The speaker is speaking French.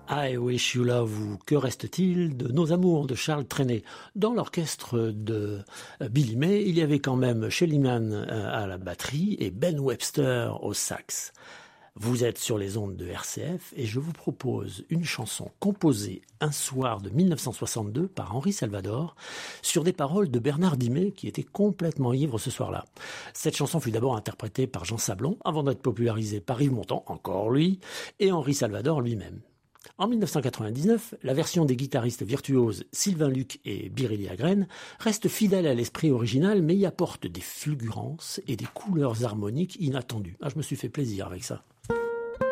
I Wish You Love ou Que reste-t-il de Nos amours de Charles Trenet. Dans l'orchestre de Billy May, il y avait quand même Shelly Manne à la batterie et Ben Webster au sax. Vous êtes sur les ondes de RCF et je vous propose une chanson composée un soir de 1962 par Henri Salvador sur des paroles de Bernard Dimet qui était complètement ivre ce soir-là. Cette chanson fut d'abord interprétée par Jean Sablon avant d'être popularisée par Yves Montand, encore lui, et Henri Salvador lui-même. En 1999, la version des guitaristes virtuoses Sylvain Luc et Biréli Agren reste fidèle à l'esprit original mais y apporte des fulgurances et des couleurs harmoniques inattendues. Je me suis fait plaisir avec ça.